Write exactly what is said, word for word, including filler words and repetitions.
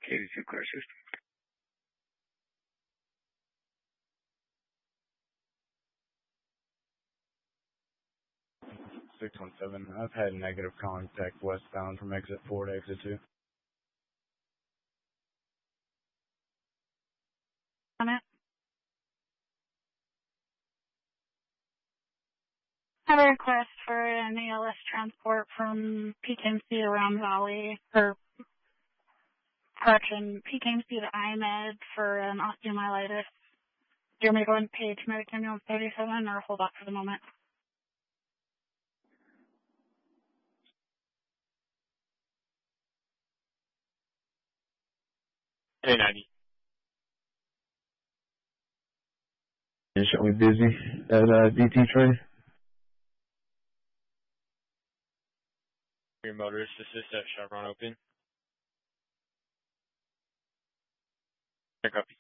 eighty-two clear system. six one seven, I've had negative contact westbound from exit four to exit two. On it. I have a request for an A L S transport from P K M C to Round Valley, or correction, P K M C to I MED for an osteomyelitis. Do you want me to go and page Medic Ambulance thirty-seven or hold off for the moment? A ninety. Show me busy at uh, D T train. Your motorist assist at Chevron open. I copy.